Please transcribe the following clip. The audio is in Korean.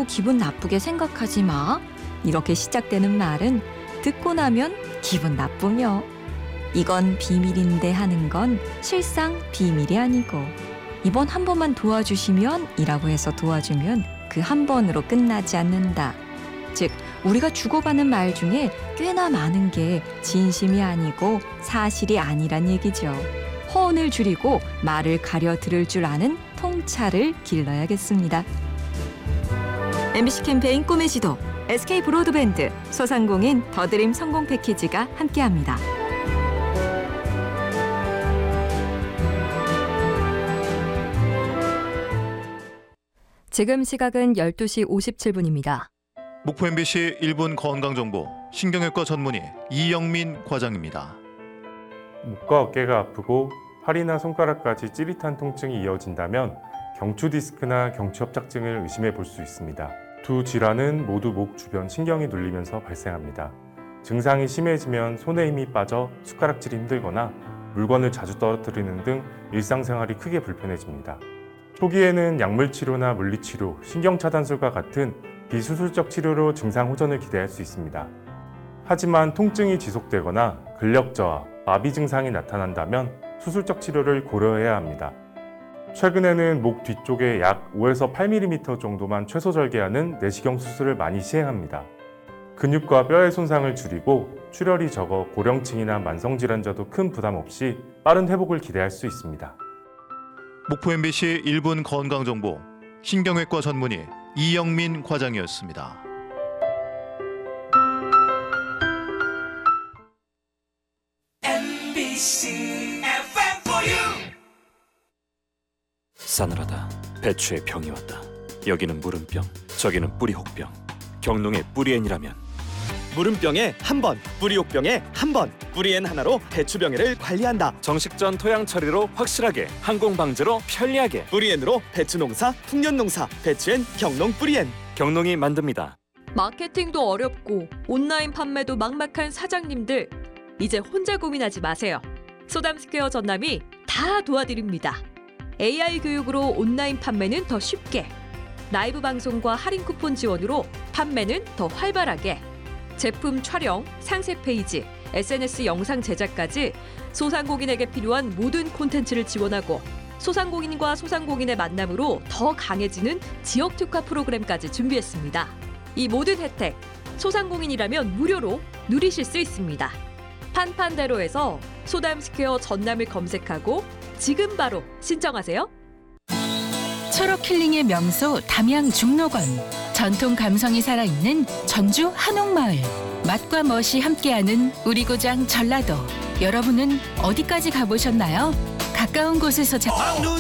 자꾸 기분 나쁘게 생각하지 마. 이렇게 시작되는 말은 듣고 나면 기분 나쁘며 이건 비밀인데 하는 건 실상 비밀이 아니고 이번 한 번만 도와주시면 이라고 해서 도와주면 그 한 번으로 끝나지 않는다. 즉 우리가 주고받는 말 중에 꽤나 많은 게 진심이 아니고 사실이 아니란 얘기죠. 허언을 줄이고 말을 가려 들을 줄 아는 통찰을 길러야겠습니다. MBC 캠페인 꿈의 지도, SK 브로드밴드, 소상공인 더드림 성공 패키지가 함께합니다. 지금 시각은 12시 57분입니다. 목포 MBC 1분 건강정보 신경외과 전문의 이영민 과장입니다. 목과 어깨가 아프고 팔이나 손가락까지 찌릿한 통증이 이어진다면 경추 디스크나 경추 협착증을 의심해 볼 수 있습니다. 두 질환은 모두 목 주변 신경이 눌리면서 발생합니다. 증상이 심해지면 손에 힘이 빠져 숟가락질이 힘들거나 물건을 자주 떨어뜨리는 등 일상생활이 크게 불편해집니다. 초기에는 약물치료나 물리치료, 신경차단술과 같은 비수술적 치료로 증상 호전을 기대할 수 있습니다. 하지만 통증이 지속되거나 근력 저하, 마비 증상이 나타난다면 수술적 치료를 고려해야 합니다. 최근에는 목 뒤쪽에 약 5에서 8mm 정도만 최소 절개하는 내시경 수술을 많이 시행합니다. 근육과 뼈의 손상을 줄이고 출혈이 적어 고령층이나 만성질환자도 큰 부담 없이 빠른 회복을 기대할 수 있습니다. 목포 MBC 1분 건강정보 신경외과 전문의 이영민 과장이었습니다. MBC FM for you. 싸늘하다. 배추에 병이 왔다. 여기는 무름병, 저기는 뿌리혹병. 경농의 뿌리엔이라면 무름병에 한 번, 뿌리혹병에 한 번, 뿌리엔 하나로 배추병해를 관리한다. 정식 전 토양 처리로 확실하게, 항공 방제로 편리하게. 뿌리엔으로 배추 농사, 풍년 농사, 배추엔 경농 뿌리엔. 경농이 만듭니다. 마케팅도 어렵고 온라인 판매도 막막한 사장님들, 이제 혼자 고민하지 마세요. 소담스퀘어 전남이 다 도와드립니다. AI 교육으로 온라인 판매는 더 쉽게, 라이브 방송과 할인 쿠폰 지원으로 판매는 더 활발하게, 제품 촬영, 상세 페이지, SNS 영상 제작까지 소상공인에게 필요한 모든 콘텐츠를 지원하고 소상공인과 소상공인의 만남으로 더 강해지는 지역 특화 프로그램까지 준비했습니다. 이 모든 혜택, 소상공인이라면 무료로 누리실 수 있습니다. 판판대로에서 소담스퀘어 전남을 검색하고 지금 바로 신청하세요. 초록 힐링의 명소 담양 중록원, 전통 감성이 살아있는 전주 한옥마을, 맛과 멋이 함께하는 우리 고장 전라도. 여러분은 어디까지 가보셨나요? 가까운 곳에서